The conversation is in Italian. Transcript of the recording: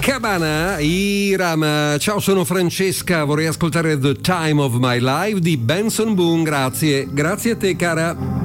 Cabana, Iram. Ciao, sono Francesca, vorrei ascoltare The Time of My Life di Benson Boone, grazie a te cara.